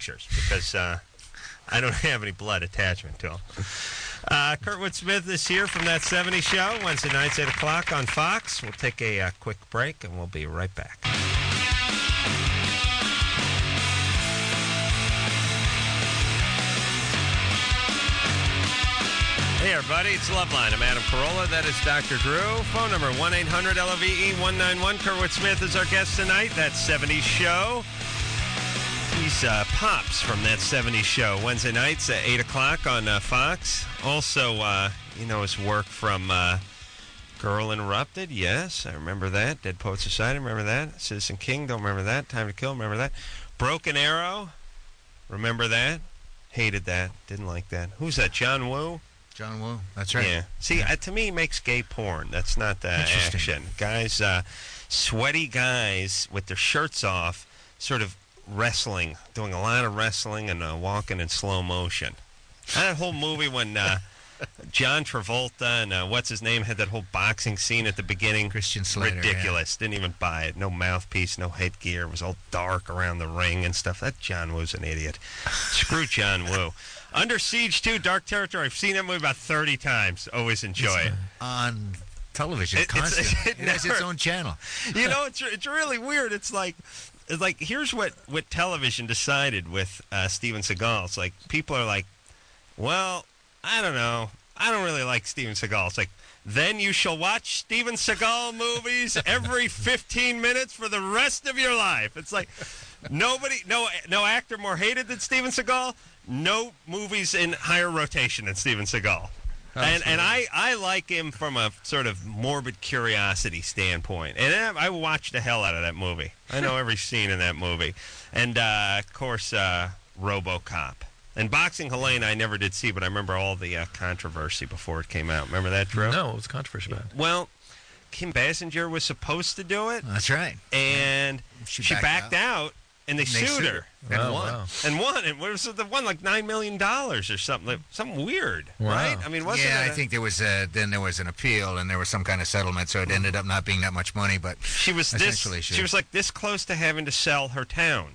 pictures because I don't have any blood attachment to them. Kurtwood Smith is here from That 70s Show, Wednesday nights, 8 o'clock on Fox. We'll take a quick break, and we'll be right back. Hey, everybody, it's Loveline. I'm Adam Carolla. That is Dr. Drew. Phone number 1-800-LOVE-191. Kurtwood Smith is our guest tonight. That 70s Show. He's Pops from That 70s Show. Wednesday nights at 8 o'clock on Fox. Also, his work from Girl Interrupted. Yes, I remember that. Dead Poet Society, remember that. Citizen King, don't remember that. Time to Kill, remember that. Broken Arrow, remember that. Hated that. Didn't like that. Who's that, John Woo? John Woo, that's right. Yeah. See, to me, it makes gay porn. That's not the action. Guys, sweaty guys with their shirts off, sort of wrestling, doing a lot of wrestling and walking in slow motion. That whole movie when John Travolta and what's his name had that whole boxing scene at the beginning. Christian Slater. Ridiculous. Yeah. Didn't even buy it. No mouthpiece, no headgear. It was all dark around the ring and stuff. That John Woo's an idiot. Screw John Woo. Under Siege 2, Dark Territory. I've seen that movie about 30 times. Always enjoy it. On television, constantly. It has its own channel. It's really weird. It's like here's what television decided with Steven Seagal. It's like people are like, well, I don't know. I don't really like Steven Seagal. It's like, then you shall watch Steven Seagal movies every 15 minutes for the rest of your life. It's like no actor more hated than Steven Seagal. No movies in higher rotation than Steven Seagal. And I like him from a sort of morbid curiosity standpoint. And I watched the hell out of that movie. I know every scene in that movie. And, of course, RoboCop. And Boxing Helene I never did see, but I remember all the controversy before it came out. Remember that, Drew? No, it was controversy about it. Well, Kim Basinger was supposed to do it. That's right. And she backed out. And they sued her and won. Wow. And won. And what was it? They won like $9 million or something. Something weird, wow. right? I mean, wasn't it? I think there was then there was an appeal and there was some kind of settlement, so it ended up not being that much money. But she was like this close to having to sell her town.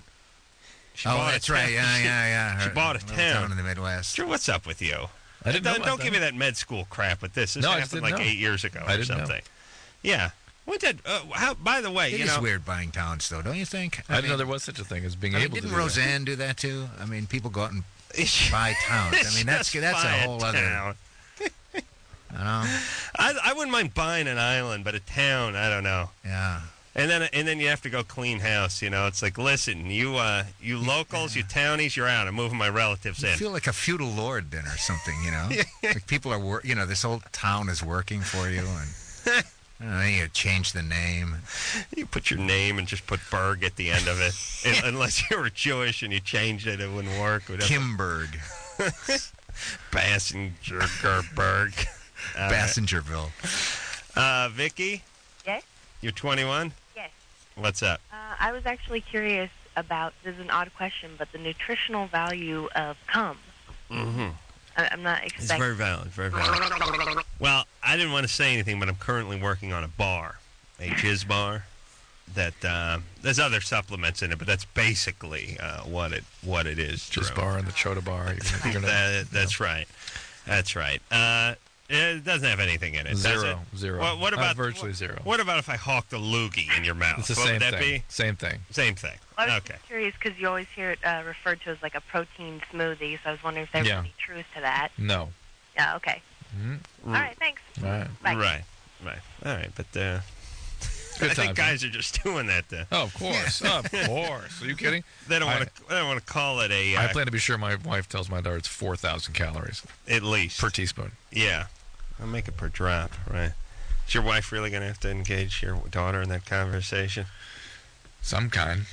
That's right. Yeah. She bought a town in the Midwest. Drew, what's up with you? I didn't know Don't give me that med school crap with this. This happened like 8 years ago or something. Yeah. What did? By the way, it is weird buying towns, though, don't you think? I didn't know there was such a thing as being able to do that. Didn't Roseanne do that too? I mean, people go out and buy towns. I mean, that's a whole other. I don't know. I wouldn't mind buying an island, but a town, I don't know. Yeah. And then you have to go clean house. It's like, listen, you locals, you townies, you're out. I'm moving my relatives in. You feel like a feudal lord then, or something. Like people are this whole town is working for you and. I don't know, you change the name. You put your name and just put Berg at the end of it. Unless you were Jewish and you changed it, it wouldn't work. Kimberg. Bassingerberg. Bassingerville. Vicky? Yes? You're 21? Yes. What's up? I was actually curious about, this is an odd question, but the nutritional value of cum. Mm-hmm. I'm not expecting... It's very valid, very valid. Well, I didn't want to say anything, but I'm currently working on a bar, a jizz bar, that there's other supplements in it, but that's basically what it is. Jizz bar and the Chota bar. That's right. That's right. It doesn't have anything in it. Zero. What about virtually zero? What about if I hawked a loogie in your mouth? It's the what same would that thing. be? Same thing. Same thing. I was okay. curious because you always hear it referred to as like a protein smoothie, so I was wondering if there's any truth to that. No. Yeah. Okay. Mm-hmm. All right. Thanks. All right. Bye. Right. All right. But I think guys are just doing that. Oh, of course. Yeah. Of course. Are you kidding? They don't want to call it a. I plan to be sure my wife tells my daughter it's 4,000 calories at least per teaspoon. Yeah. I'll make it per drop, right? Is your wife really going to have to engage your daughter in that conversation? Some kind.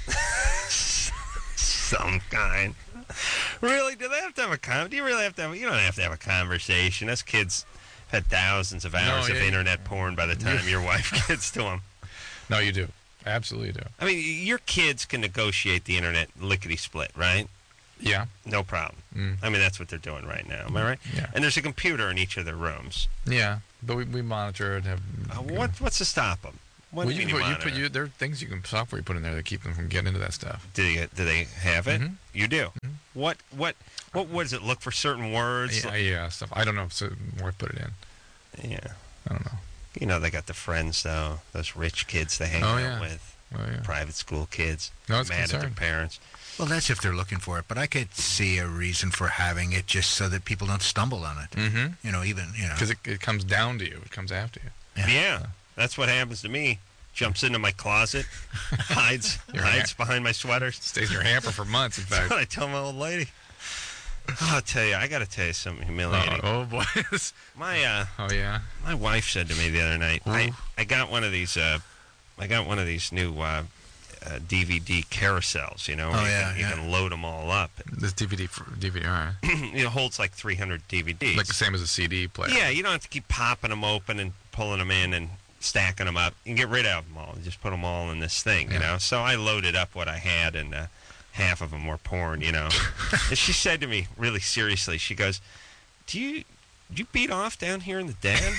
Some kind. Really? Do they have to have a do you really have to have... You don't have to have a conversation. Us kids have had thousands of hours of internet porn by the time your wife gets to them. No, you do. Absolutely do. I mean, your kids can negotiate the internet lickety-split, right? Yeah. No problem. I mean, that's what they're doing right now. Am I right? Yeah. And there's a computer in each of their rooms. Yeah, but we monitor it. What's to stop them? What do you mean there are things software you put in there that keep them from getting into that stuff. Do they have it? Mm-hmm. You do? Mm-hmm. What does it look for certain words? Yeah, stuff. I don't know if where to put it in. Yeah. I don't know. You know, they got the friends, though. Those rich kids they hang Oh, out yeah. with. Oh, yeah. Private school kids. No, it's mad at their concerned. parents. Well, that's if they're looking for it, but I could see a reason for having it just so that people don't stumble on it. Mm-hmm. You know, even, you know. Because it comes down to you. It comes after you. Yeah. That's what happens to me. Jumps into my closet, hides behind my sweaters. Stays in your hamper for months, in That's fact. what I tell my old lady. I'll tell you, I got to tell you something humiliating. Oh, boy. My Oh, yeah. my wife said to me the other night, Ooh. I got one of these new DVD carousels, you know. Oh, where yeah, you can load them all up. This DVD, all right. It holds like 300 DVDs. Like the same as a CD player. Yeah, you don't have to keep popping them open and pulling them in and stacking them up. You can get rid of them all. Just put them all in this thing, you know. So I loaded up what I had, and half of them were porn, you know. And she said to me, really seriously, she goes, "Do you beat off down here in the den?"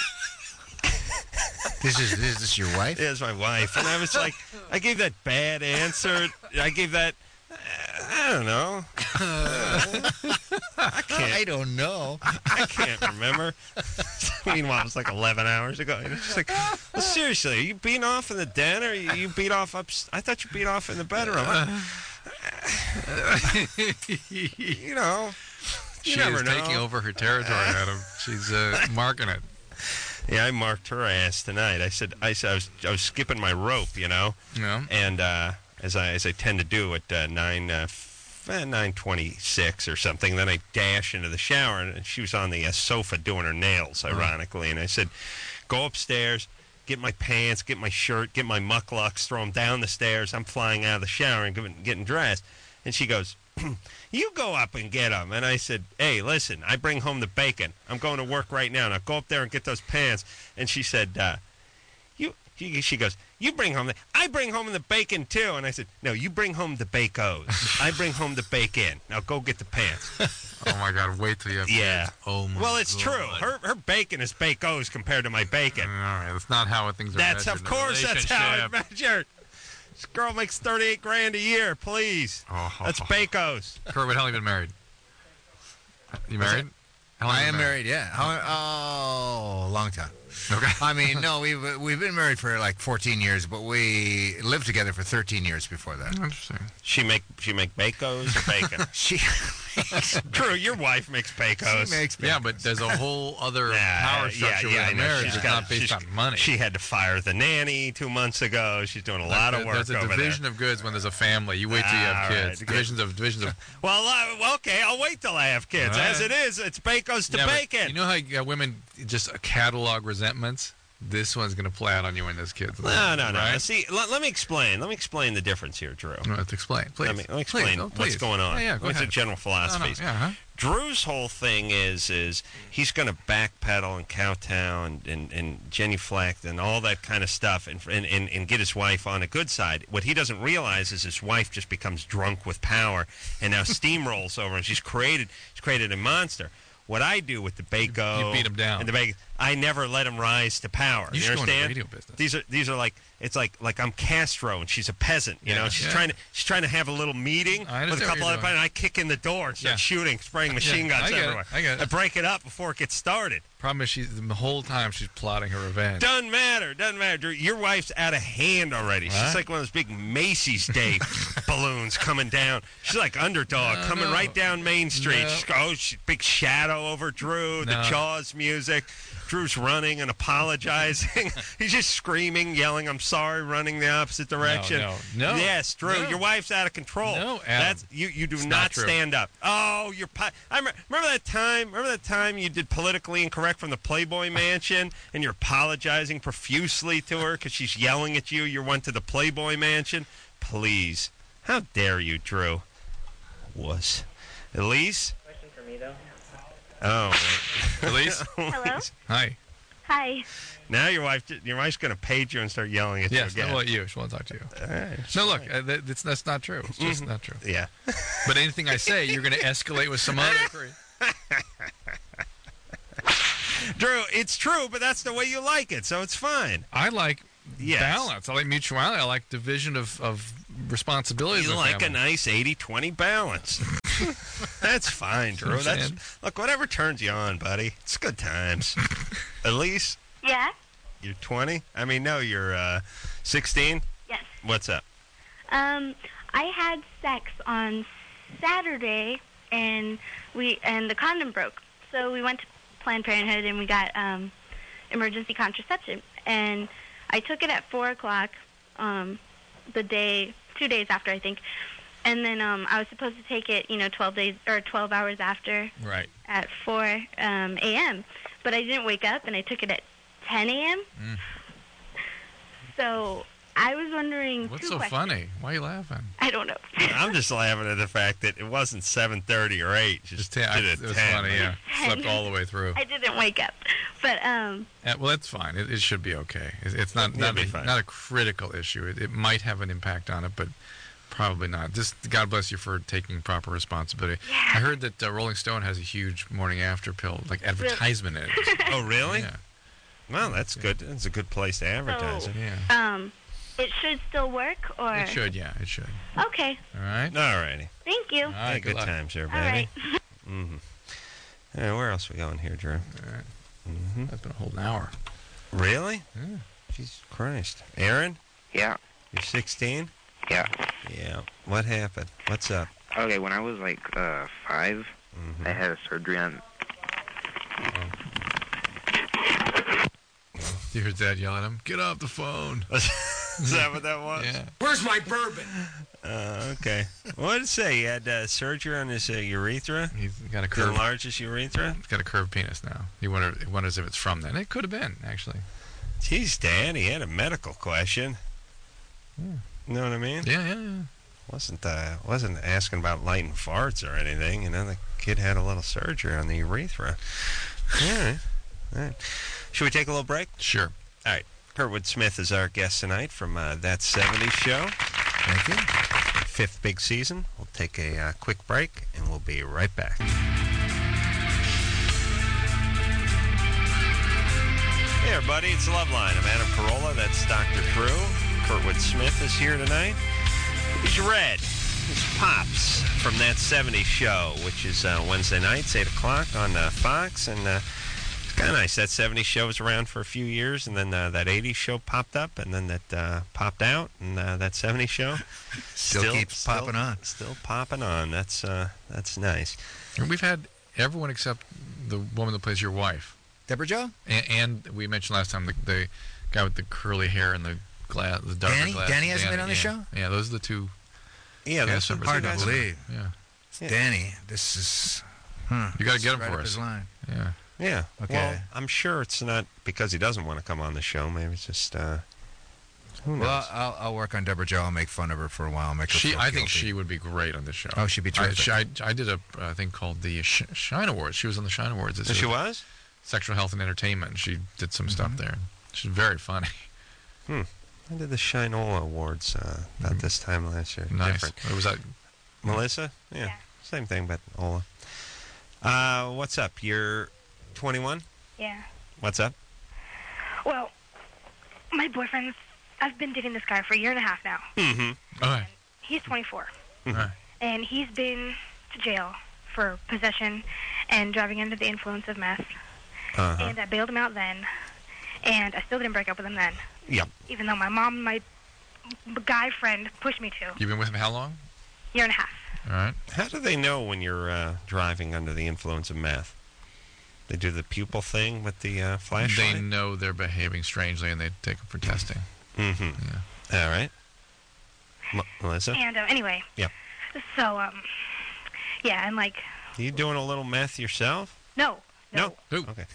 Is this your wife? It was my wife, and I was like, I gave that bad answer. I gave that, I don't know. I don't know. I can't remember. Meanwhile, it was like 11 hours ago. And she's like, well, seriously, are you beating off in the den, or you beat off up? I thought you beat off in the bedroom. You know, you She never is know. taking over her territory, Adam. She's marking it. Yeah, I marked her ass tonight. I said I was skipping my rope, you know, Yeah. and as I tend to do at 9:26 or something. Then I dash into the shower, and she was on the sofa doing her nails, ironically. And I said, "Go upstairs, get my pants, get my shirt, get my mucklucks, throw them down the stairs. I'm flying out of the shower and getting dressed." And she goes, "You go up and get them." And I said, "Hey, listen, I bring home the bacon. I'm going to work right now. Now go up there and get those pants." And she said, she goes, "You bring home I bring home the bacon too." And I said, "No, you bring home the bacos. I bring home the bacon. Now go get the pants." Oh, my God. Wait till you have Yeah. kids. Oh, my Well, it's God. true. Her bacon is bacos compared to my bacon. All right. That's not how things are That's measured of in a course that's how it's relationship. measured. This girl makes $38,000 a year. Please, Oh. that's bacos. Corbett, how long have you been married? You married? How long I have am you been married, yeah. A long time. Okay. I mean, no, we've been married for like 14 years, but we lived together for 13 years before that. Interesting. She make bacos or bacon? She True, your wife makes bacos. makes Yeah, but there's a whole other Yeah, power structure I with a know. marriage She's that's got- not based she's- on money. She had to fire the nanny 2 months ago. She's doing a lot of work There's a over division of goods when there's a family. You wait till you have All kids. right, Divisions of there. Well, okay, I'll wait till I have kids. All right. As it is, it's bacos to Yeah, but bacon. you know how you got women just catalog resentments? This one's going to play out on you when there's kids. No. Right? See, let me explain. Let me explain the difference here, Drew. No, let's explain, please. Let me explain Please, what's please. going on. Yeah, go What's ahead. the general No, philosophies? yeah, huh? Drew's whole thing is he's going to backpedal and kowtow and genuflect and all that kind of stuff and get his wife on a good side. What he doesn't realize is his wife just becomes drunk with power and now steamrolls over, and she's created a monster. What I do with the bacon, You beat him down. and the bacon, I never let him rise to power. You should go in the understand? radio business. These are like it's like I'm Castro and she's a peasant. You Yeah, know, she's yeah. trying to have a little meeting I with a understand couple what other you're and I kick in the door and start Yeah. shooting, spraying machine Yeah, guns I get it, everywhere. I get it. I break it up before it gets started. Problem is, the whole time she's plotting her revenge. Doesn't matter. Drew. Your wife's out of hand already. She's What? like one of those big Macy's Day balloons coming down. She's like underdog coming no. right down Main Street. No. Big shadow over Drew. The No. Jaws music. Drew's running and apologizing. He's just screaming, yelling, "I'm sorry," running the opposite direction. no. Yes, Drew, No. your wife's out of control. No, Adam. You do It's not not true. stand up. Oh, remember that time? Remember that time you did politically incorrect from the Playboy Mansion, and you're apologizing profusely to her because she's yelling at you. You went to the Playboy Mansion. Please, how dare you, Drew? Wuss. Elise? Question for me, though. Oh, wait. Elise? Hello? Hi. Hi. Now your wife's going to page you and start yelling at Yes, you again. how about you? She wants to talk to you. All right. No, look, that's not true. It's just not true. Yeah. But anything I say, you're going to escalate with some other. Drew, it's true, but that's the way you like it, so it's fine. I like Yes. balance. I like mutuality. I like division of responsibilities. You in the like a family. nice 80-20 balance. That's fine, Drew. That's Understand. look, whatever turns you on, buddy. It's good times. Elise, Yeah? you're 20? I mean, no, you're 16? Yes. What's up? I had sex on Saturday, and the condom broke. So we went to Planned Parenthood, and we got emergency contraception. And I took it at 4 o'clock, 2 days after, I think. And then I was supposed to take it, 12 hours after Right. at 4 a.m. But I didn't wake up, and I took it at 10 a.m. So I was wondering What's two so questions. funny? Why are you laughing? I don't know. I'm just laughing at the fact that it wasn't 7:30 or 8. Just did it It at was 10. funny, yeah. 10. Slept all the way through. I didn't wake up. But Well, that's fine. It should be okay. It's not It'll be fine. not a critical issue. It might have an impact on it, but probably not. Just God bless you for taking proper responsibility. Yeah. I heard that Rolling Stone has a huge morning after pill, like advertisement in it. Oh, really? Yeah. Well, that's good. It's a good place to advertise it. Yeah. it should still work, or It should, yeah, it should. Okay. All right. All righty. Thank you. All Hey, right, good luck. times there, All baby. right. Mm-hmm. Yeah, where else we going here, Drew? All right. Mm-hmm. That's been a whole hour. Really? Yeah. Jesus Christ. Aaron, Yeah, you're 16? yeah. Yeah. What happened? What's up? Okay, when I was like 5, Mm-hmm. I had a surgery on. You heard Dad yell at him, "Get off the phone." Is that what that was? Yeah. Where's my bourbon? Okay. What did it say? He had surgery on his urethra? He's got a The curved, largest urethra? he's got a curved penis now. He wonders if it's from that. And it could have been, actually. Jeez, Dad, he had a medical question. Hmm. You know what I mean? Yeah. Wasn't asking about light and farts or anything. The kid had a little surgery on the urethra. All right. Should we take a little break? Sure. All right. Kurtwood Smith is our guest tonight from That 70s Show. Thank you. 5th big season. We'll take a quick break, and we'll be right back. Hey, everybody. It's Loveline. I'm Adam Carolla. That's Dr. Drew. Kurtwood Smith is here tonight. He's Red. He's Pops from That 70s Show, which is Wednesday nights, 8 o'clock on Fox. And it's kind of nice. That 70s show was around for a few years, and then that 80s show popped up, and then that popped out, and that 70s show Still keeps popping on. Still popping on. That's nice. And we've had everyone except the woman that plays your wife. Deborah Jo? And we mentioned last time the guy with the curly hair and the darker Danny? glass. Danny hasn't been on the yeah. show? Yeah, those are the two. Yeah, that's members Hard to of the- believe. Yeah. Yeah. Danny, this is... You got to get him right for up us. his line. Yeah. Yeah. Okay. Well, I'm sure it's not because he doesn't want to come on the show. Maybe it's just who knows. Well, I'll work on Deborah Jo. I'll make fun of her for a while. Make her feel I think guilty. she would be great on this show. Oh, she'd be terrific. I did a thing called the Shine Awards. She was on the Shine Awards. This she year. was? Sexual Health and Entertainment. She did some stuff there. She's very funny. I did the Shinola Awards about this time last year. Nice. Different. What was that? Melissa? Yeah. Yeah. Same thing, but Ola. What's up? You're 21? Yeah. What's up? Well, my boyfriend's. I've been dating this guy for a year and a half now. Mm-hmm. All right. He's 24, All right. and he's been to jail for possession and driving under the influence of meth. Uh-huh. And I bailed him out then, and I still didn't break up with him then. Yep. Even though my mom and my guy friend pushed me to. You've been with him how long? Year and a half. All right. How do they know when you're driving under the influence of meth? They do the pupil thing with the flashlight? They know they're behaving strangely, and they take them for testing. Mm-hmm. Yeah. All right. Melissa? And anyway. Yep. So, yeah, and like, You doing a little meth yourself? no. Who? Okay.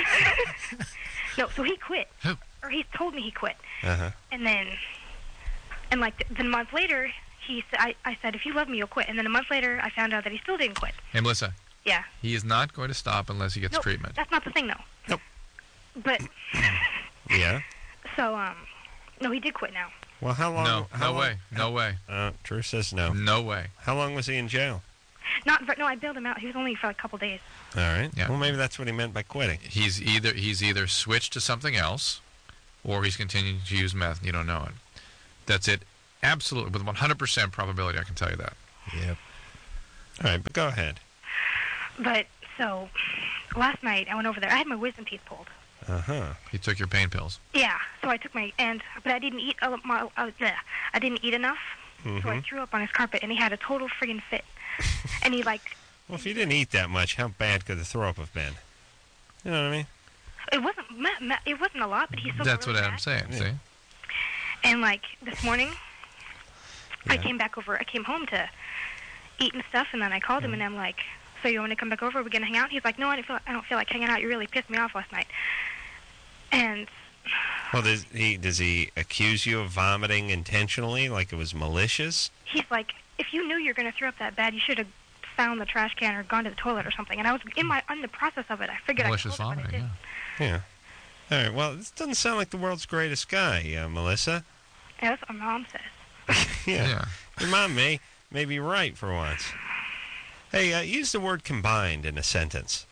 No, so he quit. Who? Or he told me he quit. Uh-huh. And then, and like, the month later, I said, if you love me, you'll quit. And then a month later, I found out that he still didn't quit. Hey, Melissa. Yeah. He is not going to stop unless he gets Nope, treatment. that's not the thing, though. Nope. But, Yeah? so, no, he did quit now. Well, how long? No, how no long- way. No way. Drew says no. No way. How long was he in jail? No, I bailed him out. He was only for like a couple days. All right. Yeah. Well, maybe that's what he meant by quitting. He's either switched to something else, or he's continuing to use meth, and you don't know it. That's it. Absolutely, with 100% probability, I can tell you that. Yep. All right, but go ahead. But so last night I went over there. I had my wisdom teeth pulled. He took your pain pills. Yeah, so I took but I didn't eat. I didn't eat enough, so I threw up on his carpet, and he had a total friggin' fit. And he Well, if you didn't eat that much, how bad could the throw up have been? You know what I mean? It wasn't a lot, but he still. That's really what Adam's saying. Yeah. See? And this morning, I Yeah. came home to eat and stuff, and then I called him, and I'm like, "So you want to come back over? We're gonna hang out?" He's like, "No, I don't feel like hanging out. You really pissed me off last night." And Well, does he accuse you of vomiting intentionally, like it was malicious? he's like, "If you knew you were gonna throw up that bad, you should have found the trash can or gone to the toilet or something." And I was in the process of it. I figured Malicious I told him, but I vomiting, didn't. yeah. Yeah. All right. Well, this doesn't sound like the world's greatest guy, Melissa. Yeah, that's what my mom says. Yeah. Your mom may be right for once. Hey, use the word combined in a sentence.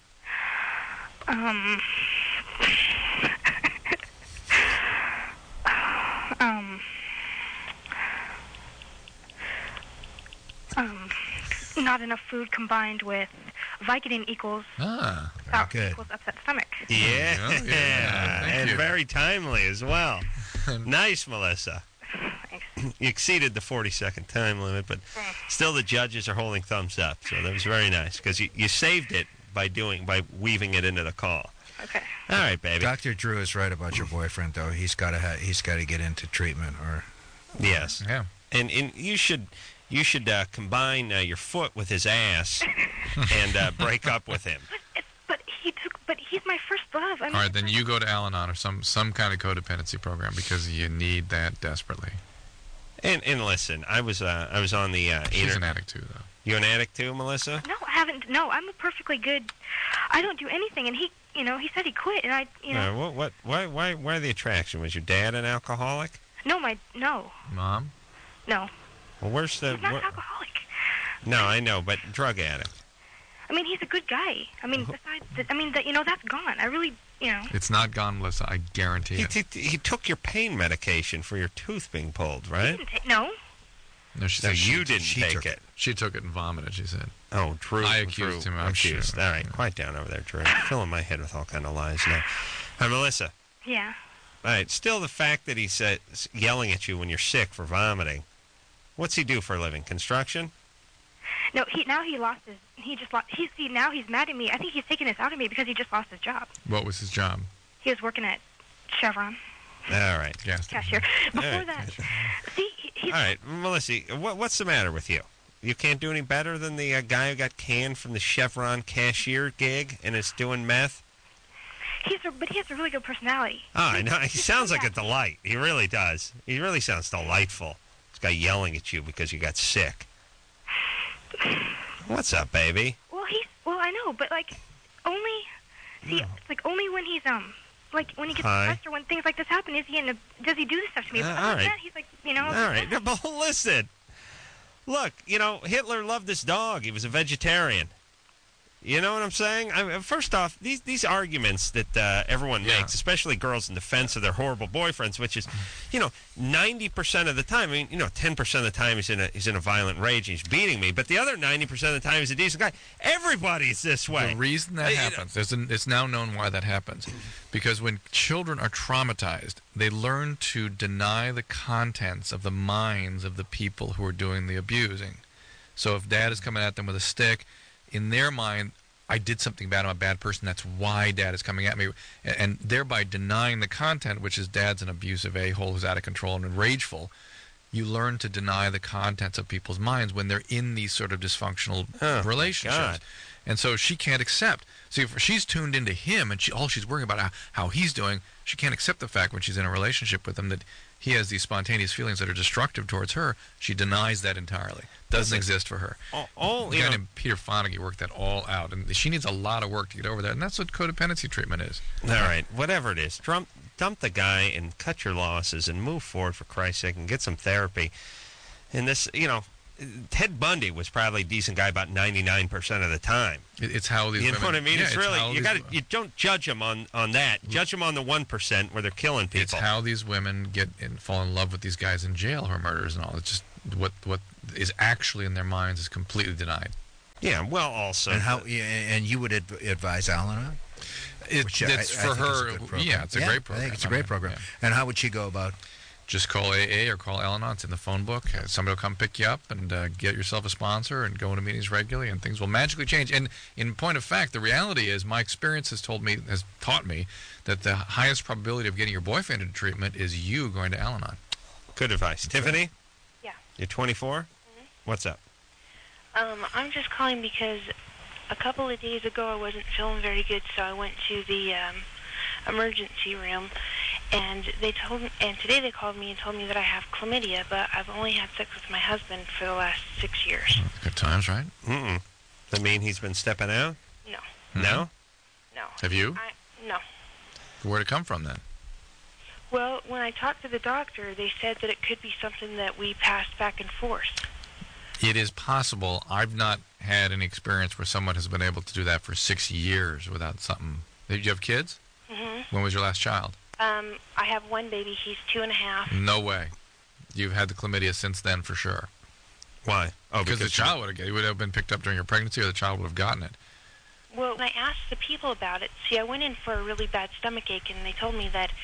Not enough food combined with Vicodin equals good. equals upset stomach. Yeah. Thank And you. very timely as well. Nice, Melissa. Thanks. You exceeded the 40-second time limit, but still the judges are holding thumbs up. So that was very nice because you saved it by weaving it into the call. Okay. All right, baby. Dr. Drew is right about your boyfriend, though. He's got to get into treatment, or Yes. Yeah. And you should combine your foot with his ass and break up with him. But he's my first love. I mean, All right, then you go to Al-Anon or some kind of codependency program because you need that desperately. And listen, I was on the She's an addict too, though. You an addict too, Melissa? No, I haven't. No, I'm a perfectly good. I don't do anything, and he said he quit, and I, Why the attraction? Was your dad an alcoholic? no. Mom? No, Well, where's the? he's not an alcoholic. No, I know, but drug addict. I mean, he's a good guy. I mean, that's gone. I really, It's not gone, Melissa. I guarantee it. He took your pain medication for your tooth being pulled, right? No. No, she No, said you didn't she take took it. She took it and vomited, she said. Oh, Drew. I accused him, I'm accused. sure. All right, quiet down over there, Drew. Filling my head with all kind of lies now. All right, Melissa. Yeah. All right, still the fact that he's yelling at you when you're sick for vomiting. What's he do for a living? Construction? No. Now he's mad at me. I think he's taking this out of me because he just lost his job. What was his job? He was working at Chevron, All right. Gas cashier. Before right. that, see, he's. All right, Melissa, what's the matter with you? You can't do any better than the guy who got canned from the Chevron cashier gig and is doing meth? But he has a really good personality. Oh, I know. He sounds like a delight. He really does. He really sounds delightful. This guy yelling at you because you got sick. What's up, baby? Well, I know, but only. See, it's only when he's when he gets Hi. stressed or when things like this happen, does he do this stuff to me? But all other than right. that, he's All right. But listen. Look, Hitler loved this dog. He was a vegetarian. You know what I'm saying? First off, these arguments that everyone makes, especially girls in defense of their horrible boyfriends, which is, 90% of the time. I mean, 10% of the time he's in a violent rage and he's beating me, but the other 90% of the time he's a decent guy. Everybody's this way. The reason that happens, it's now known why that happens. Because when children are traumatized, they learn to deny the contents of the minds of the people who are doing the abusing. So if dad is coming at them with a stick, in their mind, I did something bad, I'm a bad person, that's why dad is coming at me. And thereby denying the content, which is dad's an abusive a-hole who's out of control and rageful, you learn to deny the contents of people's minds when they're in these sort of dysfunctional relationships. God. And so she can't accept. See, if she's tuned into him and all she's worrying about how he's doing, she can't accept the fact when she's in a relationship with him that he has these spontaneous feelings that are destructive towards her. She denies that entirely. Doesn't exist for her. A guy named Peter Fonagy worked that all out, and she needs a lot of work to get over that, and that's what codependency treatment is. All right, whatever it is, dump the guy and cut your losses and move forward for Christ's sake and get some therapy. And this, Ted Bundy was probably a decent guy about 99% of the time. It's how these You know women, what I mean? yeah, It's really you don't judge them on that. Judge them on the 1% where they're killing people. It's how these women get and fall in love with these guys in jail who are murderers and all. It's just what is actually in their minds is completely denied. Yeah, well, also. And and you would advise Al-Anon? It's I for think her. is a good program. Yeah, it's a great I program. think it's a great program. Yeah. And how would she go about? Just call AA or call Al-Anon. It's in the phone book. Somebody will come pick you up and get yourself a sponsor and go into meetings regularly, and things will magically change. And in point of fact, the reality is, my experience has taught me that the highest probability of getting your boyfriend into treatment is you going to Al-Anon. Good advice. Tiffany? Yeah. You're 24? Mm-hmm. What's up? I'm just calling because a couple of days ago I wasn't feeling very good, so I went to the emergency room, and today they called me and told me that I have chlamydia, but I've only had sex with my husband for the last 6 years. Good times, right? Mm-mm. Does that mean he's been stepping out? No. No? No. Have you? No. Where'd it come from then? Well, when I talked to the doctor, they said that it could be something that we passed back and forth. It is possible. I've not had any experience where someone has been able to do that for 6 years without something. Did you have kids? Mm-hmm. When was your last child? I have one baby. He's 2.5. No way. You've had the chlamydia since then for sure. Why? Oh, because the child would have been picked up during your pregnancy, or the child would have gotten it. Well, when I asked the people about it, I went in for a really bad stomach ache, and they told me that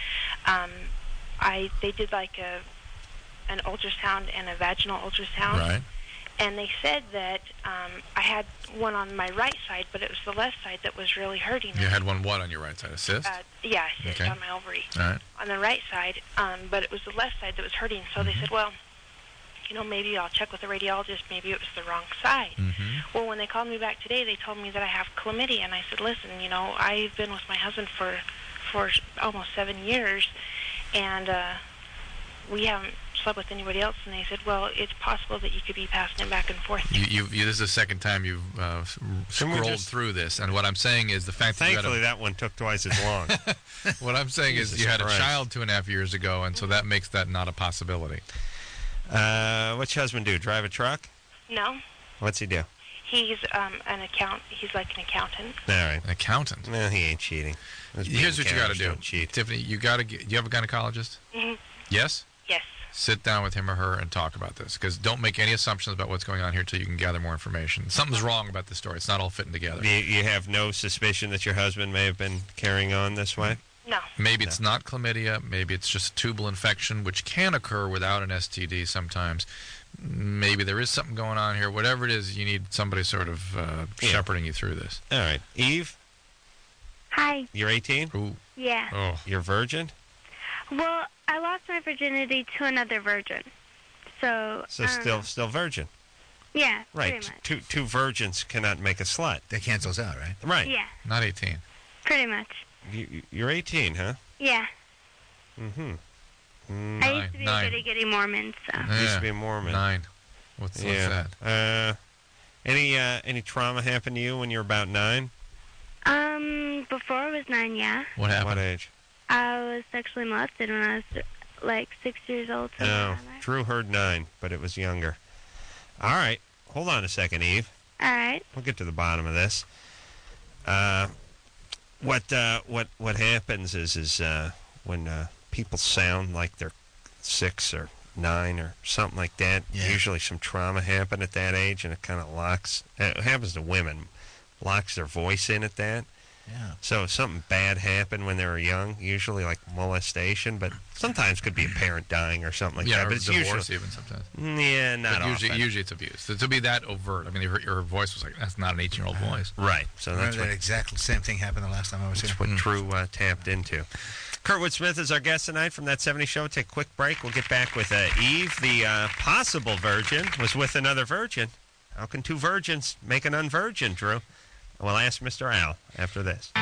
they did like an ultrasound and a vaginal ultrasound. Right. And they said that I had one on my right side, but it was the left side that was really hurting me. You had one what on your right side? A cyst? Yeah, a cyst Okay. on my ovary. All right. On the right side, but it was the left side that was hurting. So they said, well, maybe I'll check with the radiologist. Maybe it was the wrong side. Mm-hmm. Well, when they called me back today, they told me that I have chlamydia. And I said, listen, I've been with my husband for almost 7 years, and we haven't slept with anybody else. And they said, well, it's possible that you could be passing it back and forth. This is the second time you've scrolled through this, and what I'm saying is the fact that Thankfully, that one took twice as long. what I'm saying is you had a child 2.5 years ago, and so that makes that not a possibility. What's your husband do? Drive a truck? No. What's he do? He's He's like an accountant. All right. An accountant? No, he ain't cheating. Here's what you got to do. Don't cheat. Tiffany, you have a gynecologist? Mm-hmm. Yes? Yes. Sit down with him or her and talk about this, because don't make any assumptions about what's going on here until you can gather more information. Something's wrong about this story. It's not all fitting together. You have no suspicion that your husband may have been carrying on this way? No. Maybe it's not chlamydia. Maybe it's just a tubal infection, which can occur without an STD sometimes. Maybe there is something going on here. Whatever it is, you need somebody sort of shepherding you through this. All right. Eve, Hi. you're 18? Ooh. Yeah. Oh. You're virgin? Well, I lost my virginity to another virgin. So Still virgin. Yeah, Right. pretty much. Two virgins cannot make a slut. That cancels out, right? Right. Yeah, Not 18. pretty much. You're 18, huh? Yeah. Mm-hmm. I used to be a goody-goody Mormon, so. Used to be a Mormon. 9. What's that? Any trauma happened to you when you were about 9? Before I was 9, yeah. What happened? What age? I was sexually molested when I was like 6 years old. something No, like that. Drew heard 9, but it was younger. All right. Hold on a second, Eve. All right. We'll get to the bottom of this. What happens is when people sound like they're 6 or 9 or something like that, usually some trauma happened at that age, and it kind of locks. It happens to women, locks their voice in at that. Yeah. So something bad happened when they were young, usually like molestation, but sometimes could be a parent dying or something like that. Or But it's divorce usually, even sometimes. yeah, not But often. usually it's abuse. To be that overt, I mean, her voice was like, that's not an 18-year-old voice. Right. So that's Remember that exact same thing happened the last time I was here? That's what Drew tapped into. Kurtwood Smith is our guest tonight from That 70s Show. Take a quick break. We'll get back with Eve, the possible virgin, was with another virgin. How can two virgins make an unvirgin, Drew? We'll ask Mr. Al after this.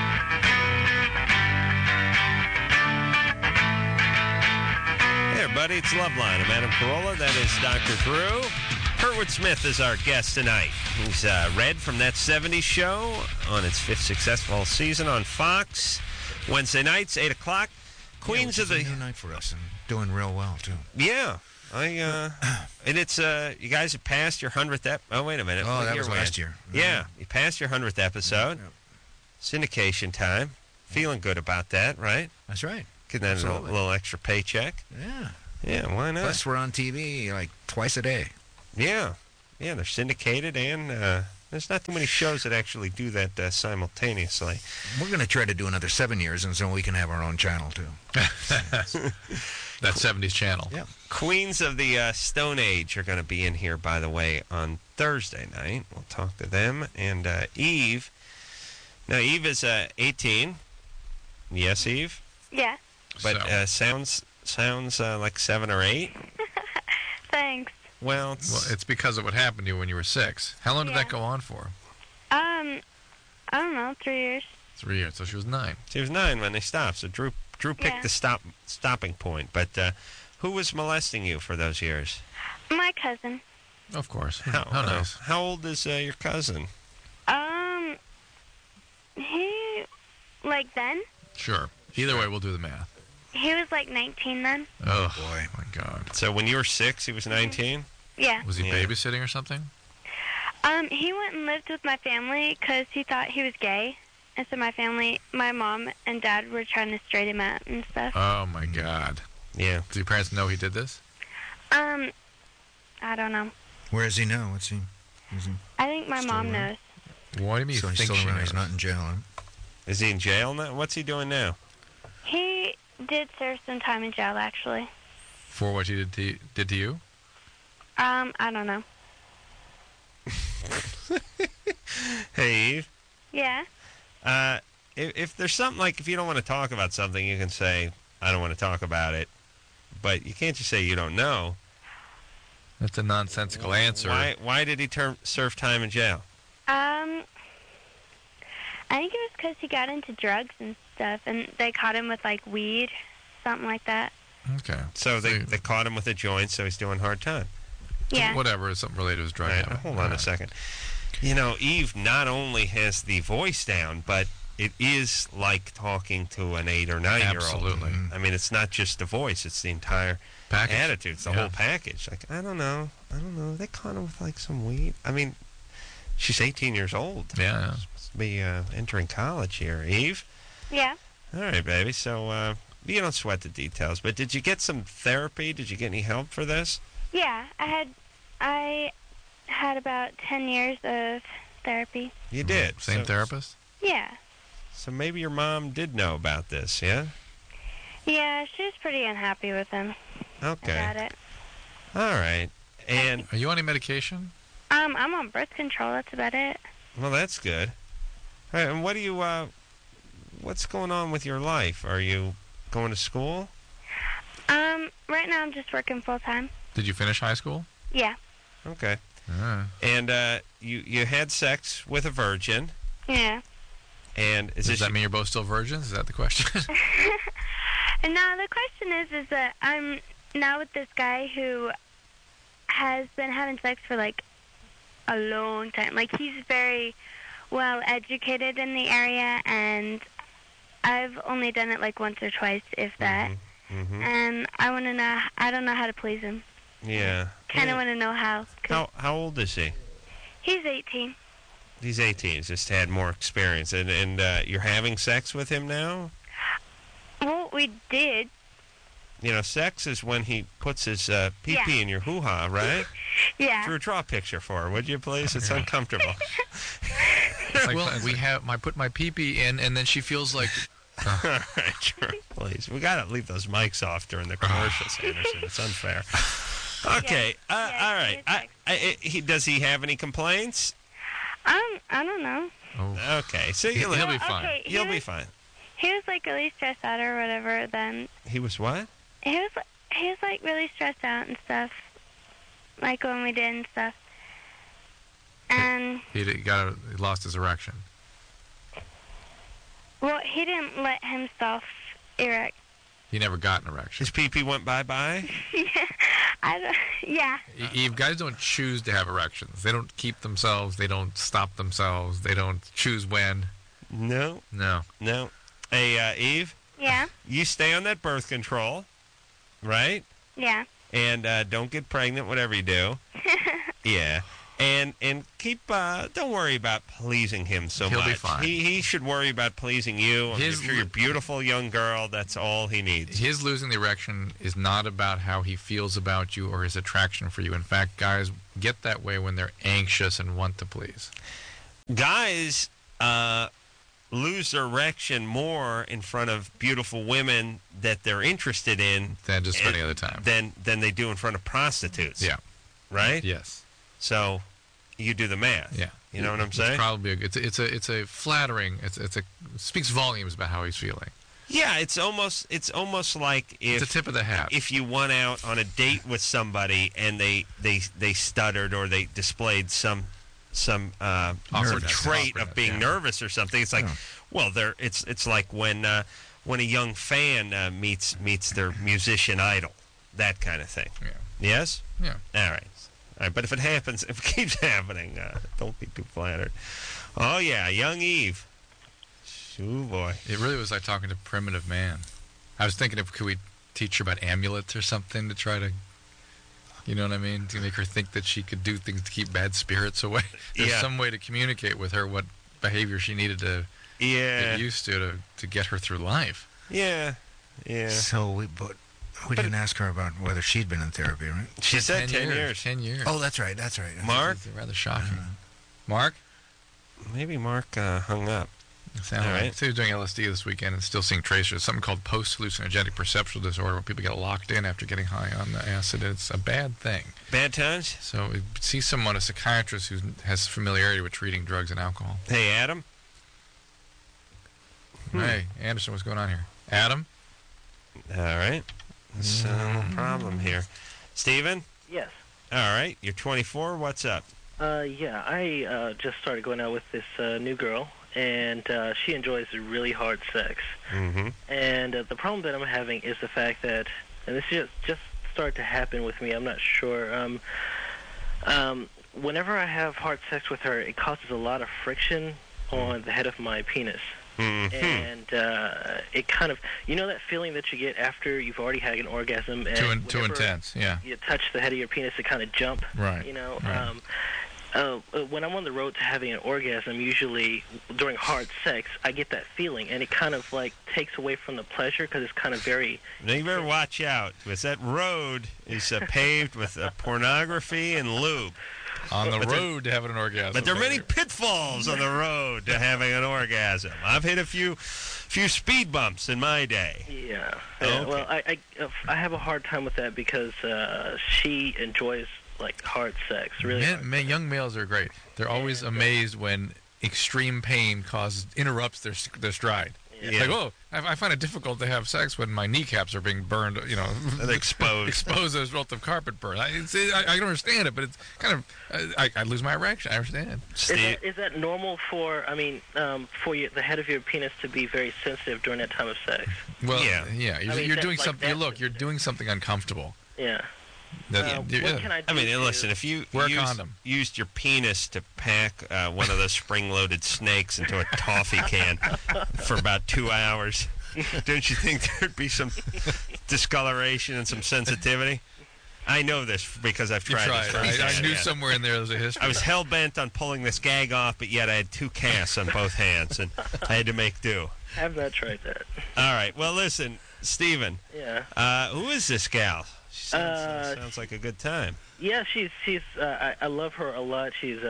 Hey, everybody, it's Loveline. I'm Adam Carolla. That is Dr. Drew. Kurtwood Smith is our guest tonight. He's Red from That 70s Show on its 5th successful season on Fox. Wednesday nights, 8 o'clock. Queens of the... a new night for us and doing real well, too. Yeah. And it's, you guys have passed your 100th oh, wait a minute. Oh, What that year was we last at? year. Yeah. You passed your 100th episode. Yep. Syndication time. Feeling good about that, right? That's right. Getting that Absolutely. little extra paycheck. Yeah. Yeah, why not? Plus, we're on TV like twice a day. Yeah. Yeah, they're syndicated and There's not too many shows that actually do that simultaneously. We're going to try to do another 7 years, and so we can have our own channel, too. That 70s channel. Yeah. Queens of the Stone Age are going to be in here, by the way, on Thursday night. We'll talk to them. And Eve. Now, Eve is 18. Yes, Eve? Yeah. But So- sounds like 7 or 8. Thanks. Well, Well, it's because of what happened to you when you were 6. How long did Yeah. that go on for? I don't know, 3 years. 3 years. So she was 9. she was 9 when they stopped. So Drew picked Yeah. the stopping point. But who was molesting you for those years? My cousin. Of course. How nice. How old is your cousin? He, like then, Sure. Either way, we'll do the math. he was like 19 then. Oh, boy. my God. So when you were 6, he was 19? Yeah. Was he Yeah. babysitting or something? He went and lived with my family because he thought he was gay. And so my mom and dad were trying to straighten him out and stuff. Oh, my God. Yeah. Do your parents know he did this? I don't know. Where is he now? What's he? Is he I think my Still mom around? knows. What do you mean so you he's think still she around? He's knows? not in jail, huh? Is he in jail now? What's he doing now? He did serve some time in jail, actually. For what he did to you? I don't know. Hey, Eve. Yeah. If there's something like, if you don't want to talk about something, you can say, I don't want to talk about it. But you can't just say you don't know. That's a nonsensical answer. Why did he serve time in jail? I think it was because he got into drugs and stuff, and they caught him with, like, weed, something like that. Okay. So they caught him with a joint, so he's doing hard time. Yeah. Whatever. It's something related to his drug All right, habit. hold on All a right. second. You know, Eve not only has the voice down, but it is like talking to an 8 or 9 year old. Absolutely. I mean, it's not just the voice; it's the entire Package. attitude. It's the Yeah. whole package. Like, I don't know. They caught him with like some weed. I mean, she's 18 years old. Yeah. Supposed to be entering college here. Eve. Yeah. All right, baby. So you don't sweat the details. But did you get some therapy? Did you get any help for this? Yeah. I had about 10 years of therapy. You did. Same So- therapist? Yeah. So maybe your mom did know about this, yeah? Yeah, she was pretty unhappy with him Okay. about it. All right. And, Are you on any medication? I'm on birth control. That's about it. well, that's good. All right, and what do you, what's going on with your life? Are you going to school? Right now I'm just working full time. Did you finish high school? Yeah. Okay. Uh, And you had sex with a virgin, Yeah. and is Does this that mean you're both still virgins? Is that the question? And now the question is that I'm now with this guy who has been having sex for like a long time. Like he's very well educated in the area, and I've only done it like once or twice, if that. Mm-hmm. And I want to know. I don't know how to please him. Yeah. Kind of want to know how. 'Cause How old is he? he's 18. He's 18. He's just had more experience, and you're having sex with him now. Well, we did. You know, sex is when he puts his pee-pee Yeah. in your hoo-ha, right? Yeah. Drew, draw a picture for her, would you, please? It's uncomfortable. well, I put my pee-pee in, and then she feels like... All right, Drew, please. We got to leave those mics off during the commercials, Anderson. It's unfair. Okay, Yeah, all right. Does he have any complaints? I don't know. Oh. Okay, so He'll be fine. Okay, you'll be fine. He was like really stressed out or whatever. Then He was what? he was like really stressed out and stuff, like when we did and stuff. And He lost his erection. well, he didn't let himself erect. He never got an erection. His pee-pee went bye-bye? Yeah. Eve, guys don't choose to have erections. They don't keep themselves. They don't stop themselves. They don't choose when. No, No. no. Hey, Eve, Yeah. you stay on that birth control, right? Yeah. And don't get pregnant, whatever you do. Yeah. And keep don't worry about pleasing him so He'll much. be fine. He should worry about pleasing you. I'm His sure you're a beautiful young girl. That's all he needs. His losing the erection is not about how he feels about you or his attraction for you. In fact, guys get that way when they're anxious and want to please. Guys lose their erection more in front of beautiful women that they're interested in Than just any other time. than they do in front of prostitutes. Yeah. Right? Yes. So you do the math. Yeah. You know what I'm saying? It's probably it's a flattering. It speaks volumes about how he's feeling. Yeah, it's almost like if It's a tip of the hat. if you went out on a date with somebody and they stuttered or they displayed some Awkwardness. trait of being Yeah. nervous or something. It's like, well, it's like when a young fan meets their musician idol, that kind of thing. Yeah. Yes. Yeah. All right. But if it happens, if it keeps happening, don't be too flattered. Oh yeah, young Eve. Oh boy. It really was like talking to primitive man. I was thinking, could we teach her about amulets or something to try to, you know what I mean, to make her think that she could do things to keep bad spirits away. There's Yeah. some way to communicate with her what behavior she needed to Yeah. get used to get her through life. Yeah. Yeah. So we didn't ask her about whether she'd been in therapy, right? She said 10 years. 10 years. Oh, that's right. Mark? It's rather shocking. Mark? Maybe Mark hung up. Sound All right. right. So he was doing LSD this weekend and still seeing tracers. Something called post-hallucinogenic perceptual disorder, where people get locked in after getting high on the acid. It's a bad thing. Bad times? So see someone, a psychiatrist who has familiarity with treating drugs and alcohol. Hey, Adam? Hey, Anderson, what's going on here? Adam? All right. That's no problem here. Steven? Yes. All right. You're 24. What's up? Yeah, I just started going out with this new girl, and she enjoys really hard sex. Mm-hmm. And the problem that I'm having is the fact that, and this just started to happen with me, I'm not sure, whenever I have hard sex with her, it causes a lot of friction on the head of my penis. Mm-hmm. And it kind of, you know that feeling that you get after you've already had an orgasm? And Too whenever intense, yeah. you touch the head of your penis, it kind of jump, Right. you know? Right. When I'm on the road to having an orgasm, usually during hard sex, I get that feeling, and it kind of like takes away from the pleasure because it's kind of very... Now you better watch out, because that road is paved with pornography and lube. On the But there- road to having an orgasm. But there are many pitfalls on the road to having an orgasm. I've hit a few speed bumps in my day. Yeah. Okay. Well, I have a hard time with that because she enjoys like hard sex, really. Young males are great. They're always amazed when extreme pain interrupts their stride. Yeah. Like, oh, I find it difficult to have sex when my kneecaps are being burned, you know, They're exposed. exposed as a result of carpet burn. I don't understand it, but it's kind of, I lose my erection. I understand. Is that normal for, for the head of your penis to be very sensitive during that time of sex? Well, Yeah. You're that's doing like something. that Look, you're sensitive. doing something uncomfortable. Yeah. That- What yeah. can I do? I mean, to- listen, if you Wear a condom. used your penis to pack one of those spring-loaded snakes into a toffee can for about 2 hours, don't you think there'd be some discoloration and some sensitivity? I know this because I've You tried tried. this. I knew Yeah. somewhere in there was a history. I was hell-bent on pulling this gag off, but yet I had 2 casts on both hands, and I had to make do. I have not tried that. All right. Well, listen, Steven, Yeah. who is this gal? She sounds like a good time. Yeah, she's I love her a lot. She's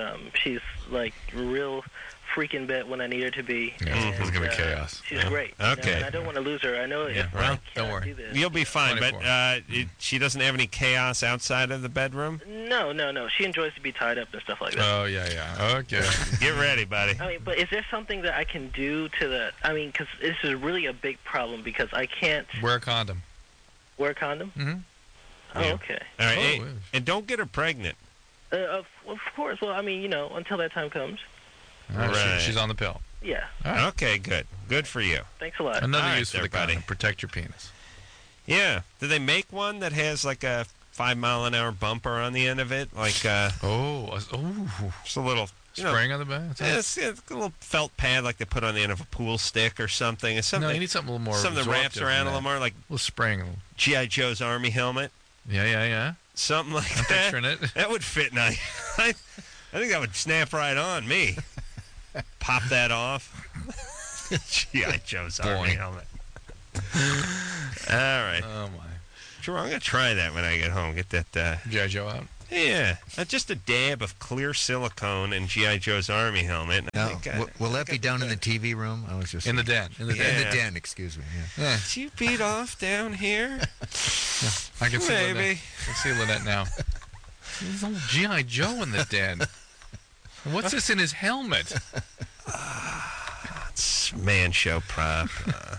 like real freaking bet when I need her to be. Yeah, And, it's gonna be chaos. She's great. you know, Okay. and I don't want to lose her. I know. Yeah, if well, I don't cannot worry. Do this, You'll be fine, but 24. she doesn't have any chaos outside of the bedroom? No. She enjoys to be tied up and stuff like that. Oh, yeah. Okay. Get ready, buddy. I mean, but is there something that I can do to the? I mean, because this is really a big problem because I can't Wear a condom. wear a condom. Mm-hmm. Oh, Yeah. okay. All right, Oh, hey, yeah. and don't get her pregnant. Of course. Well, I mean, until that time comes. All right, Right. she's on the pill. Yeah. All right. Okay, good for you. Thanks a lot. Another All right use for there, the buddy. condom. Protect your penis. Yeah. Do they make one that has like a 5-mile-an-hour bumper on the end of it? Like Just a little spraying on the back. It's a little felt pad like they put on the end of a pool stick or something. It's something. No, you need something a little more. Something that wraps absorptive around a than little that. more, like A little spraying. G.I. Joe's army helmet. Yeah. Something like I'm that. picturing it. That would fit nice. I think that would snap right on me. Pop that off. G.I. Joe's Army helmet. All right. Oh, my. Sure, I'm going to try that when I get home. Get that. G.I. Joe out? Yeah. Just a dab of clear silicone and G.I. Joe's Army helmet. I Now, think will that be down in the TV room? I was just In the den. In the Yeah. den. In the den, excuse me. Yeah. Yeah. Did you beat off down here? I can see Lynette. Maybe. I can see Lynette now. There's old G.I. Joe in the den. And what's this in his helmet? It's man show prop.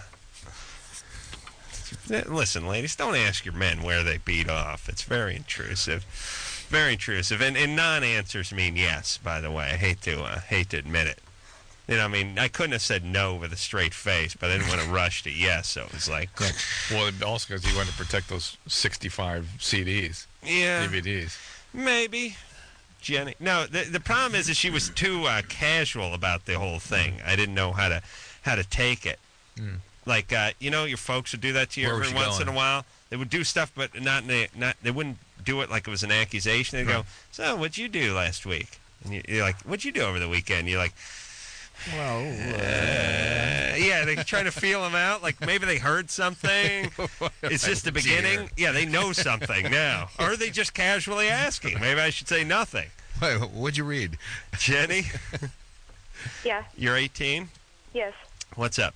Listen, ladies, don't ask your men where they beat off. It's very intrusive. Very intrusive. And non-answers mean yes, by the way. I hate to admit it. You know, I mean, I couldn't have said no with a straight face, but I didn't want to rush to yes, so it was like... Well, also because he wanted to protect those 65 CDs, Yeah, DVDs. maybe. Jenny. No, the problem is that she was too casual about the whole thing. I didn't know how to take it. Mm. Like, you know, your folks would do that to you Where was every she once in going? a while. They would do stuff, but they wouldn't do it like it was an accusation. They'd go, so what'd you do last week? And you're like, what'd you do over the weekend? You're like, Well, yeah, they're trying to feel them out. Like maybe they heard something. It's just the beginning. Yeah, they know something now. Or are they just casually asking? Maybe I should say nothing. wait, what'd you read? Jenny, Yeah. you're 18? Yes. What's up?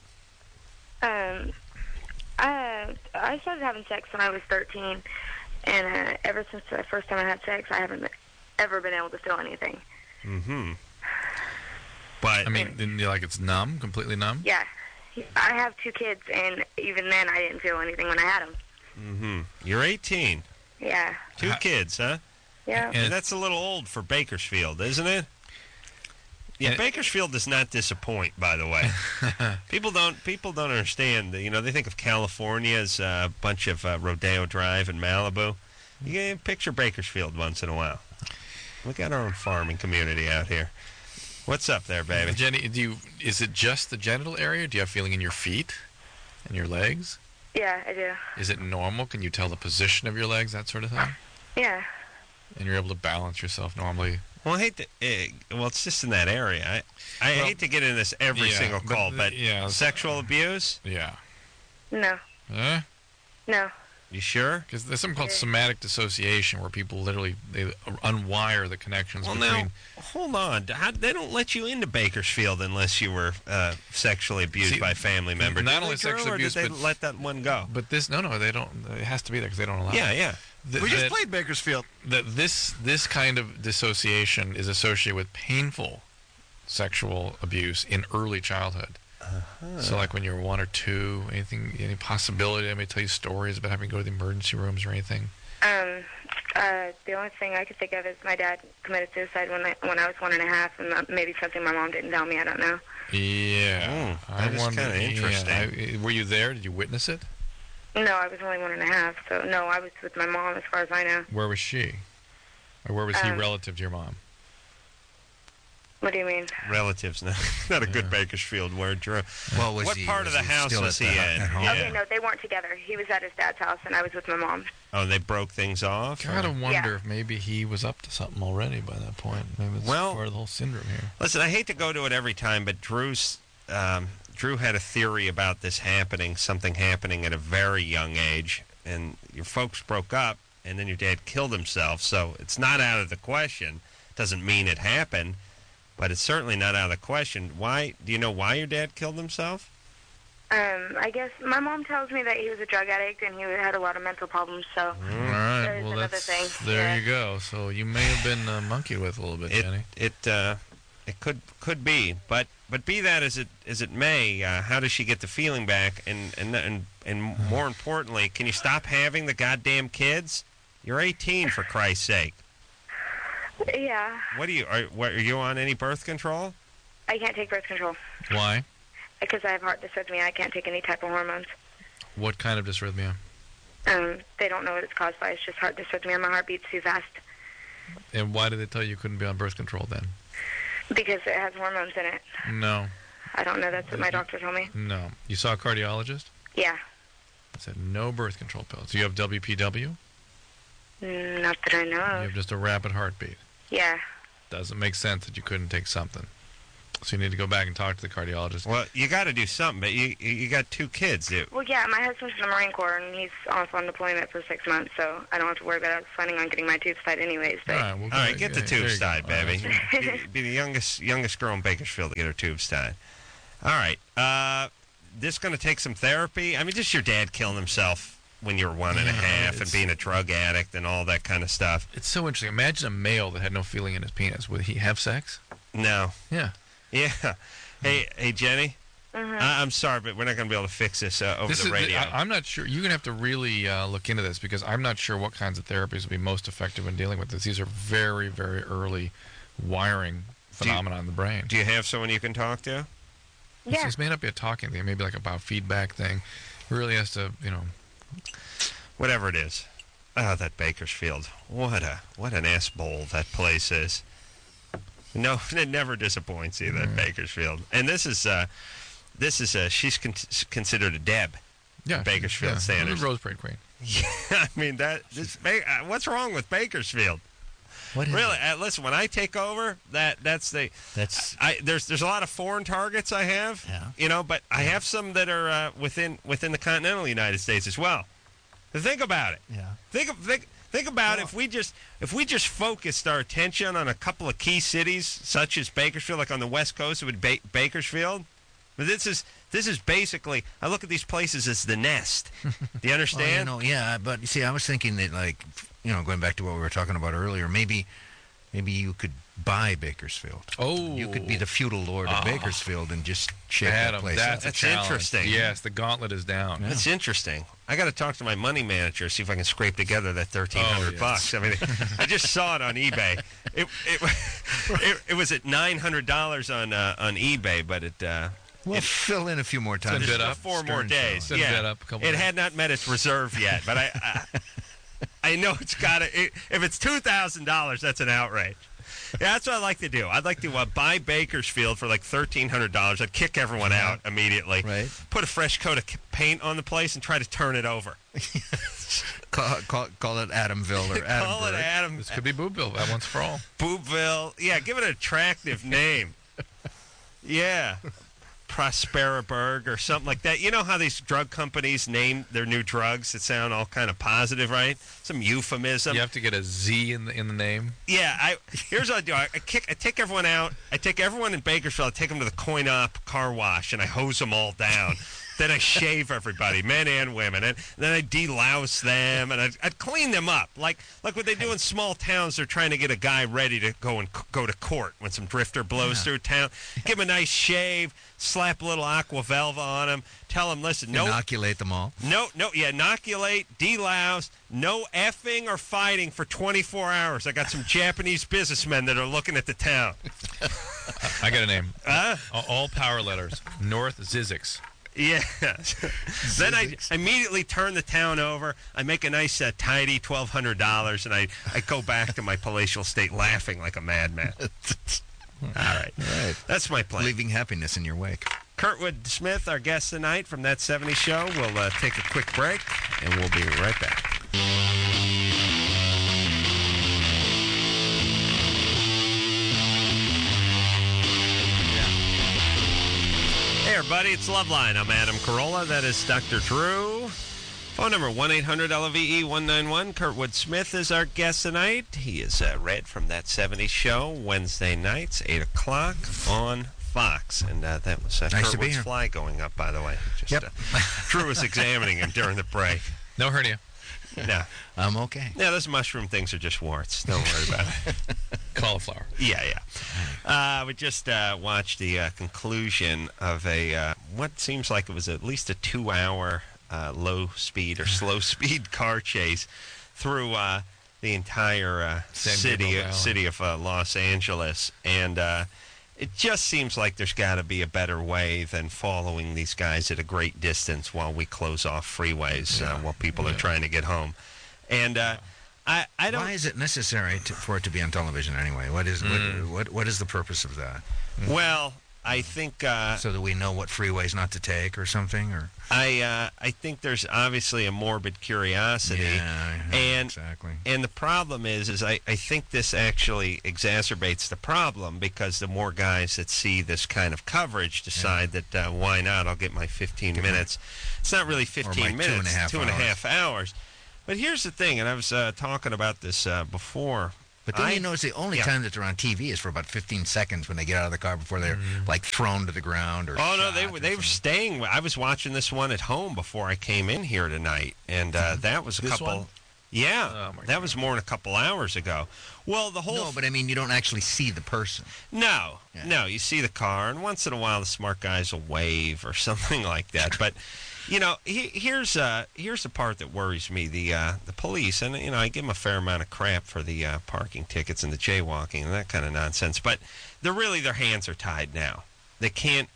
I started having sex when I was 13, and ever since the first time I had sex, I haven't ever been able to feel anything. Mm-hmm. But I mean, didn't you like it's numb, completely numb? Yeah. I have 2 kids, and even then I didn't feel anything when I had them. mm-hmm. You're 18. Yeah. 2 kids, huh? Yeah. And- That's a little old for Bakersfield, isn't it? Yeah, And- Bakersfield does not disappoint, by the way. People don't understand. You know, they think of California as a bunch of Rodeo Drive and Malibu. You can picture Bakersfield once in a while. We got our own farming community out here. What's up there, baby? Jenny, is it just the genital area? Do you have feeling in your feet and your legs? Yeah, I do. Is it normal? Can you tell the position of your legs, that sort of thing? Yeah. And you're able to balance yourself normally? Well, I hate to. Well, it's just in that area. I hate to get into this every Yeah, single but call, but yeah. sexual abuse. Yeah. No. Huh? No. You sure? Because there's something called somatic dissociation where people literally they unwire the connections Well, between... now, hold on. They don't let you into Bakersfield unless you were sexually abused See, by a family member. not Did only they, Drew, sexual or abuse, did they but- let that one go? But this, no, they don't. It has to be there because they don't allow Yeah, it. yeah. We just played Bakersfield. That this kind of dissociation is associated with painful sexual abuse in early childhood. So like when you're 1 or 2, any possibility? Anybody tell you stories about having to go to the emergency rooms or anything? The only thing I could think of is my dad committed suicide when I was 1.5, and maybe something my mom didn't tell me. I don't know. Yeah, that is kinda interesting. Were you there? Did you witness it? No, I was only 1.5, so no, I was with my mom as far as I know. Where was she? Or where was he relative to your mom? What do you mean? Relatives, not a good Bakersfield word, Drew. Well, was What he, part of the house still was at he the, in? At home? Yeah. Okay, no, they weren't together. He was at his dad's house, and I was with my mom. Oh, they broke things off? Gotta or- wonder Yeah. if maybe he was up to something already by that point. Maybe it's Well- part of the whole syndrome here. Listen, I hate to go to it every time, but Drew had a theory about this something happening at a very young age, and your folks broke up, and then your dad killed himself, so it's not out of the question. Doesn't mean it happened, but it's certainly not out of the question. Why? Do you know why your dad killed himself? I guess my mom tells me that he was a drug addict and he had a lot of mental problems, so All right, there's well another that's thing. there Yeah. you go. So you may have been monkeyed with a little bit, Jenny. It could be, but be that as it may, how does she get the feeling back? And more importantly, can you stop having the goddamn kids? You're 18, for Christ's sake. Yeah, What are you on any birth control? I can't take birth control Why? because I have heart dysrhythmia. I can't take any type of hormones. What kind of dysrhythmia? They don't know what it's caused by. It's just heart dysrhythmia. My heart beats too fast And why did they tell you couldn't be on birth control then? because it has hormones in it. No, I don't know. That's what my doctor told me. no. You saw a cardiologist? Yeah. It said no birth control pills. Do you have WPW? Not that I know You of. have just a rapid heartbeat. Yeah. doesn't make sense that you couldn't take something. So you need to go back and talk to the cardiologist. Well, you got to do something, but you got 2 kids, dude. Well, yeah, my husband's in the Marine Corps, and he's off on deployment for 6 months, so I don't have to worry about it. I was planning on getting my tubes tied anyways. But... All right, get the tubes tied, baby. Be the youngest girl in Bakersfield to get her tubes tied. All right. This going to take some therapy? I mean, just your dad killing himself when you were 1.5 and being a drug addict and all that kind of stuff. It's so interesting. Imagine a male that had no feeling in his penis. Would he have sex? No. Yeah. Yeah. Hey, Jenny. I'm sorry, but we're not going to be able to fix this over the radio. I'm not sure. You're going to have to really look into this because I'm not sure what kinds of therapies would be most effective in dealing with this. These are very, very early wiring phenomena in the brain. Do you have someone you can talk to? Yeah. This may not be a talking thing. Maybe like a biofeedback thing. It really has to, Whatever it is. Oh, that Bakersfield. What an ass bowl that place is. No, it never disappoints you, that Bakersfield. And this is she's considered a Deb. Yeah, Bakersfield standards. The Rose Parade Queen. Yeah, I mean what's wrong with Bakersfield? What is really? Listen, when I take over, there's a lot of foreign targets I have. Yeah. But I have some that are within the continental United States as well. So think about it. Yeah. Think about if we just focused our attention on a couple of key cities, such as Bakersfield, like on the West Coast, it would be Bakersfield. But this is basically, I look at these places as the nest. Do you understand? Yeah, but you see, I was thinking that, going back to what we were talking about earlier, maybe you could buy Bakersfield. Oh. You could be the feudal lord of Bakersfield and just shake that place up. That's a interesting. Yes, the gauntlet is down. Yeah. That's interesting. I got to talk to my money manager, see if I can scrape together that $1,300. I mean, I just saw it on eBay. It was at $900 on eBay, but we'll fill in a few more times. Bid up. 4 more days. Bid up a couple it had not met its reserve yet, but I know it's got to. If it's $2,000, that's an outrage. Yeah, that's what I'd like to do. I'd like to buy Bakersfield for like $1,300. I'd kick everyone out immediately. Right. Put a fresh coat of paint on the place and try to turn it over. Call it Adamville or Adam. Call it Adam. This could be Boobville once for all. Boobville. Yeah, give it an attractive name. Yeah. Prosperaburg or something like that. You know how these drug companies name their new drugs that sound all kind of positive, right? Some euphemism. You have to get a Z in the name. Yeah, here's what I do. I take everyone out. I take everyone in Bakersfield. I take them to the Coin-Op car wash, and I hose them all down. Then I shave everybody, men and women, and then I delouse them, and I'd clean them up, like what they do in small towns. They're trying to get a guy ready to go to court when some drifter blows through town. Give him a nice shave, slap a little aqua velva on him, tell him, listen, inoculate them all. Inoculate, delouse, no effing or fighting for 24 hours. I got some Japanese businessmen that are looking at the town. I got a name. All power letters. North Zizix. Yeah. Then I immediately turn the town over. I make a nice tidy $1,200, and I go back to my palatial state laughing like a madman. All right. That's my plan. Leaving happiness in your wake. Kurtwood Smith, our guest tonight from That 70s Show. We'll take a quick break, and we'll be right back. Hey, everybody, it's Loveline. I'm Adam Carolla. That is Dr. Drew. Phone number 1-800-LOVE-191. Kurtwood Smith is our guest tonight. He is Red from That 70s Show, Wednesday nights, 8 o'clock on Fox. And that was nice Kurtwood's fly going up, by the way. Drew was examining him during the break. No hernia. No. I'm okay. Yeah, those mushroom things are just warts. Don't worry about it. Cauliflower. Yeah. We just watched the conclusion of what seems like it was at least a 2-hour low-speed or slow-speed car chase through the entire city of Los Angeles. And it just seems like there's got to be a better way than following these guys at a great distance while we close off freeways while people are trying to get home. And I don't. Why is it necessary for it to be on television anyway? What is the purpose of that? Well, I think so that we know what freeways not to take or something, or I think there's obviously a morbid curiosity, and exactly. And the problem is I think this actually exacerbates the problem, because the more guys that see this kind of coverage decide that why not? I'll get my 15 minutes. It's not really 15 minutes, 2.5 hours. But here's the thing, and I was talking about this before. But then you notice the only time that they're on TV is for about 15 seconds when they get out of the car before they're like thrown to the ground or. Oh no, they were staying. I was watching this one at home before I came in here tonight, and that was a couple. One? Yeah, that was more than a couple hours ago. Well, the whole. No, but I mean, you don't actually see the person. No, you see the car, and once in a while the smart guys will wave or something like that. But you know, here's the part that worries me. The police, and you know, I give them a fair amount of crap for the parking tickets and the jaywalking and that kind of nonsense. But their hands are tied now. They can't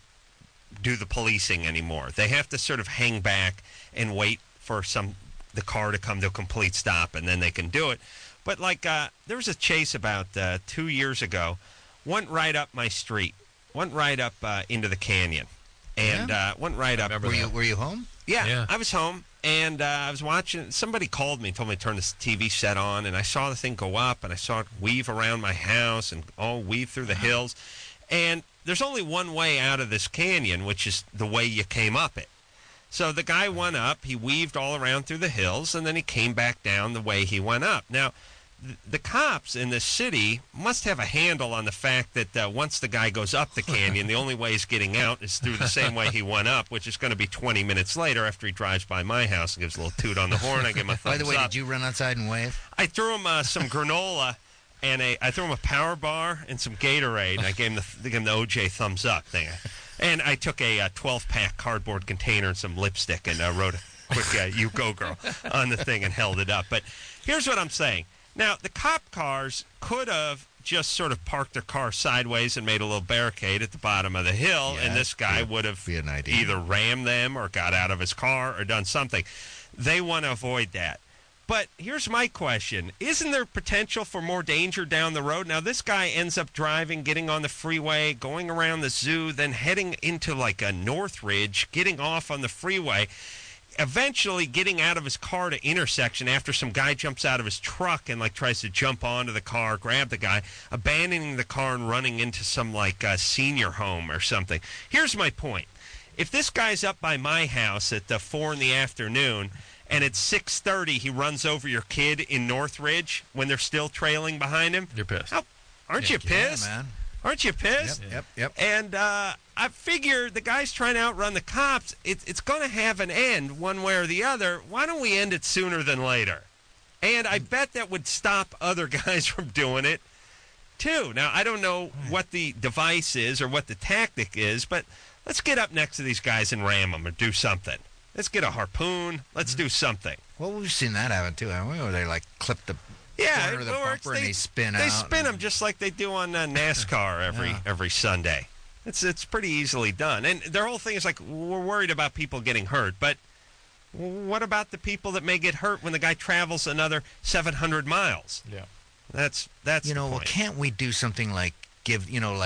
do the policing anymore. They have to sort of hang back and wait for the car to come to a complete stop, and then they can do it. But like there was a chase about 2 years ago, went right up my street, went right up into the canyon, and went right up. Were you home? Yeah, I was home, and I was watching. Somebody called me and told me to turn this TV set on, and I saw the thing go up, and I saw it weave around my house and weave through the hills. And there's only one way out of this canyon, which is the way you came up it. So the guy went up, he weaved all around through the hills, and then he came back down the way he went up. Now, the cops in this city must have a handle on the fact that once the guy goes up the canyon, the only way he's getting out is through the same way he went up, which is going to be 20 minutes later after he drives by my house and gives a little toot on the horn. I give him a thumbs up. By the way, did you run outside and wave? I threw him some granola, and I threw him a power bar and some Gatorade, and I gave him the OJ thumbs up thing. And I took a 12-pack cardboard container and some lipstick and wrote a quick "You Go Girl" on the thing and held it up. But here's what I'm saying. Now, the cop cars could have just sort of parked their car sideways and made a little barricade at the bottom of the hill, and this guy would have either rammed them or got out of his car or done something. They want to avoid that. But here's my question. Isn't there potential for more danger down the road? Now, this guy ends up driving, getting on the freeway, going around the zoo, then heading into like a Northridge, getting off on the freeway, eventually getting out of his car to intersection after some guy jumps out of his truck and like tries to jump onto the car, grab the guy, abandoning the car and running into some like senior home or something. Here's my point. If this guy's up by my house at 4 in the afternoon and at 6:30 he runs over your kid in Northridge when they're still trailing behind him, you're pissed. Aren't you pissed? Yeah, man. Aren't you pissed? Yep. And I figure the guy's trying to outrun the cops. It's going to have an end one way or the other. Why don't we end it sooner than later? And I bet that would stop other guys from doing it, too. Now, I don't know what the device is or what the tactic is, but let's get up next to these guys and ram them or do something. Let's get a harpoon. Let's do something. Well, we've seen that happen, too, haven't we? Where they, like, clip the corner of the bumper and they spin out. They spin them just like they do on NASCAR every Sunday. It's pretty easily done. And their whole thing is like, we're worried about people getting hurt. But what about the people that may get hurt when the guy travels another 700 miles? Yeah. That's you know, well, can't we do something like give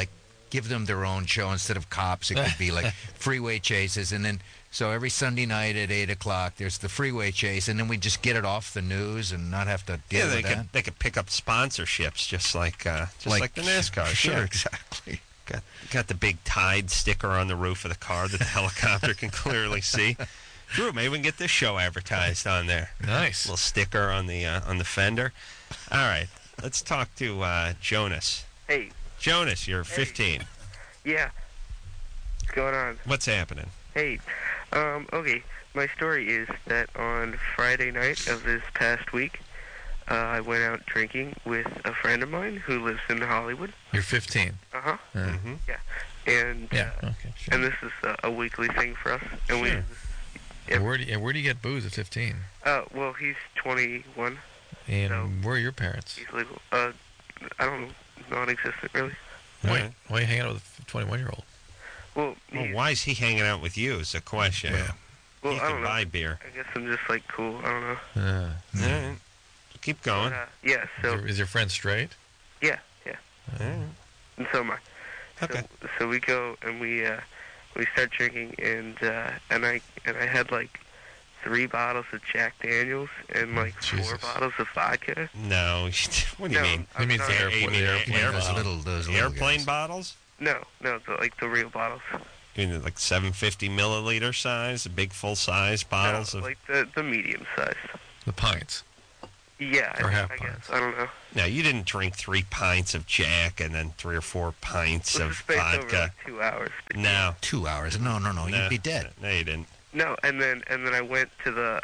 them their own show instead of cops? It could be like freeway chases, and then so every Sunday night at 8 o'clock there's the freeway chase, and then we just get it off the news and not have to deal with that. They could pick up sponsorships just like the NASCAR. Sure, exactly. Got the big Tide sticker on the roof of the car that the helicopter can clearly see. Drew, maybe we can get this show advertised on there. Nice. A little sticker on the fender. All right, let's talk to Jonas. Hey. Jonas, you're 15. Yeah. What's going on? What's happening? Hey. Okay. My story is that on Friday night of this past week, I went out drinking with a friend of mine who lives in Hollywood. You're 15. Uh-huh. Mm-hmm. Yeah. And okay, sure. And this is a weekly thing for us. And sure. Where do you get booze at 15? Well, he's 21. And so where are your parents? He's legal. I don't know. Non-existent, really. Why are you hanging out with a 21-year-old? Well, why is he hanging out with you is a question. Yeah. Well, he I don't can know. buy beer. I guess I'm just, like, cool. I don't know. All right. Keep going. Yeah, so... Is your friend straight? Yeah. And so am I. Okay. So we go and we start drinking, and I had like 3 bottles of Jack Daniels and like 4 bottles of vodka. No, what do you mean? He means the airplane. Those airplane guys. bottles? No, the real bottles. You mean like 750 milliliter size, the big full size bottles No, of? like the medium size. The pints. Yeah, Or half I pints. guess. I don't know. No, you didn't drink 3 pints of Jack and then 3 or 4 pints It of was spaced over vodka. like 2 hours. No. 2 hours? No, you'd be dead. No, you didn't. No, and then I went to the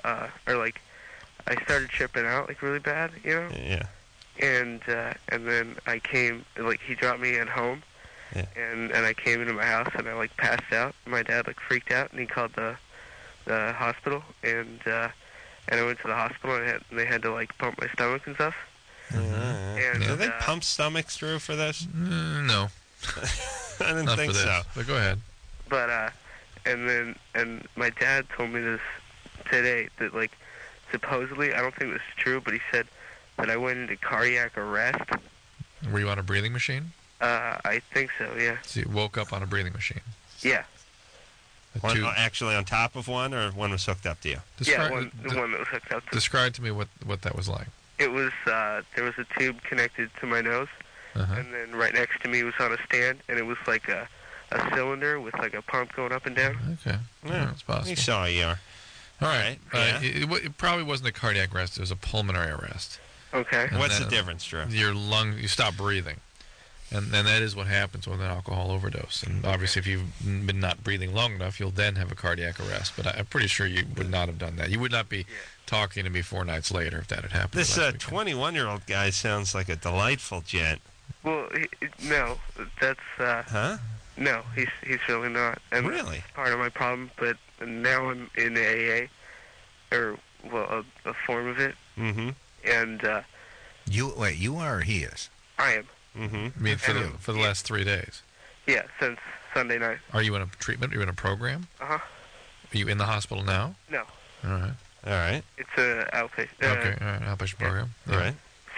I started tripping out like really bad, you know. Yeah. And then I came, like he dropped me at home, Yeah. and I came into my house and I like passed out. My dad like freaked out and he called the hospital, and I went to the hospital and they had to like pump my stomach and stuff. And, Do they pump stomachs, Drew, for this? No. I didn't Not think for this, so. But go ahead. But and my dad told me this today that like supposedly, I don't think this is true, but he said that I went into cardiac arrest. Were you on a breathing machine? I think so, yeah. So you woke up on a breathing machine. Yeah. One, actually on top of one, or one was hooked up to you? Yeah, the one that was hooked up to. Describe to me what that was like. It was, there was a tube connected to my nose, and then right next to me was on a stand, and it was like a cylinder with like a pump going up and down. Okay. Yeah, that's possible. You saw a ER. All right. Yeah. It probably wasn't a cardiac arrest. It was a pulmonary arrest. Okay. And What's the difference, Drew? Your lung, you stop breathing. And that is what happens with an alcohol overdose. And obviously, if you've been not breathing long enough, you'll then have a cardiac arrest. But I'm pretty sure you would not have done that. You would not be talking to me 4 nights later if that had happened. This 21-year-old guy sounds like a delightful gent. Well, no, that's Huh? no, he's really not. And Really? that's part of my problem. But now I'm in AA, or well, a form of it. Mm-hmm. And You are or he is? I am. Mm-hmm. I mean, for the last 3 days. Yeah, since Sunday night. Are you in a treatment? Are you in a program? Uh-huh. Are you in the hospital now? No. All right. All right. It's a outpatient. Okay. All right. Outpatient program. All right.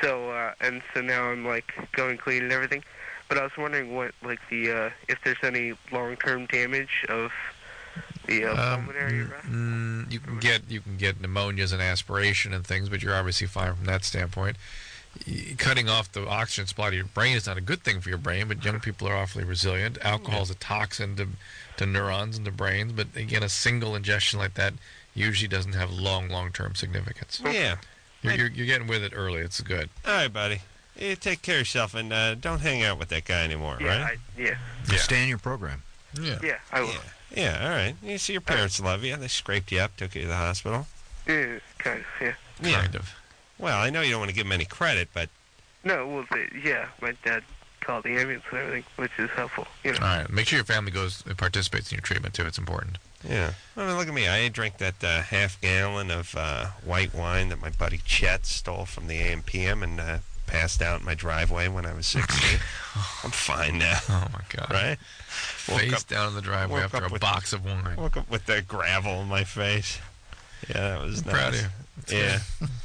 So now I'm like going clean and everything. But I was wondering what like the if there's any long-term damage of the pulmonary arrest. You can get pneumonias and aspiration and things, but you're obviously fine from that standpoint. Cutting off the oxygen supply to your brain is not a good thing for your brain, but young people are awfully resilient. Alcohol is a toxin to neurons and to brains, but again, a single ingestion like that usually doesn't have long-term significance. Yeah. You're getting with it early. It's good. All right, buddy. You take care of yourself and don't hang out with that guy anymore, right? Yeah. Stay in your program. Yeah. Yeah, I will. Yeah, all right. You see, your parents love you. They scraped you up, took you to the hospital. Yeah, kind of, yeah. Kind of. Well, I know you don't want to give them any credit, but... No, well, my dad called the ambulance and everything, which is helpful, you know. All right. Make sure your family goes and participates in your treatment, too. It's important. Yeah. I mean, look at me. I drank that half-gallon of white wine that my buddy Chet stole from the AM/PM and passed out in my driveway when I was 16. I'm fine now. Oh, my God. Right? Face down in the driveway after a box of wine. Woke up with the gravel in my face. Yeah, that was I'm nice. proud of you. That's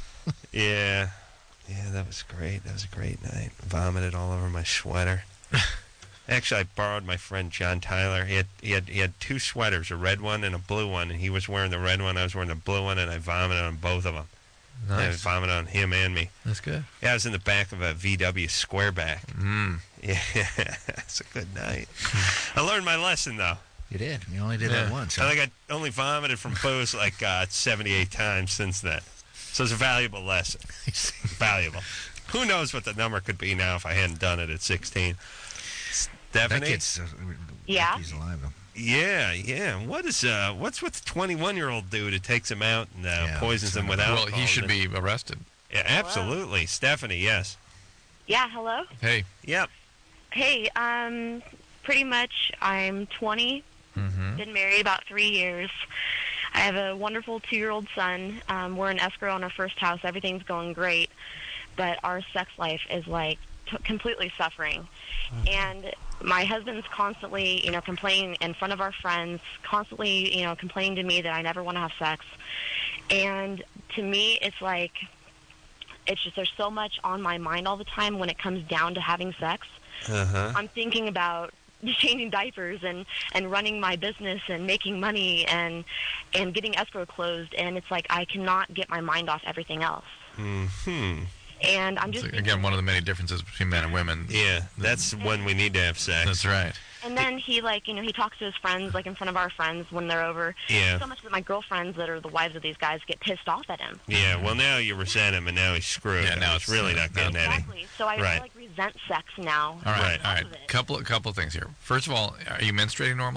Yeah. Yeah, that was great. That was a great night. Vomited all over my sweater. Actually, I borrowed my friend John Tyler. He had 2 sweaters, a red one and a blue one, and he was wearing the red one, I was wearing the blue one, and I vomited on both of them. Nice. I vomited on him and me. That's good. Yeah, I was in the back of a VW Squareback. Mm. Yeah, it's a good night. I learned my lesson, though. You did. You only did that once. Huh? I think I only vomited from booze like 78 times since then. So it's a valuable lesson. Valuable. Who knows what the number could be now if I hadn't done it at 16. Stephanie? That kid's Yeah. He's alive, though. Yeah. What's with the 21-year-old dude who takes him out and poisons him with alcohol? Well, he should be arrested. Yeah, absolutely. Hello. Stephanie, yes. Yeah, hello? Hey. Yep. Hey, pretty much I'm 20, been married about 3 years. I have a wonderful 2-year-old son. We're in escrow on our first house. Everything's going great, but our sex life is like completely suffering. And my husband's constantly, complaining in front of our friends, constantly, complaining to me that I never want to have sex. And to me, it's like, it's just there's so much on my mind all the time when it comes down to having sex. I'm thinking about changing diapers and running my business and making money and getting escrow closed, and it's like I cannot get my mind off everything else. Mm-hmm. And I'm just again one of the many differences between men and women. Yeah, that's when we need to have sex. That's right. And then he, like, he talks to his friends, like, in front of our friends when they're over. Yeah. So much that my girlfriends that are the wives of these guys get pissed off at him. Yeah, well, now you resent him, and now he's screwed. Yeah, now it's really not getting at him. Exactly. So I Right. like resent sex now. All right. Couple of things here. First of all, are you menstruating normally?